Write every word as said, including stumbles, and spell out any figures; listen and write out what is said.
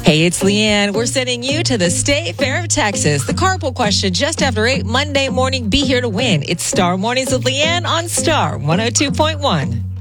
Hey, it's Leanne. We're sending you to the State Fair of Texas. The carpool question just after eight Monday morning. Be here to win. It's Star Mornings with Leanne on Star one oh two point one.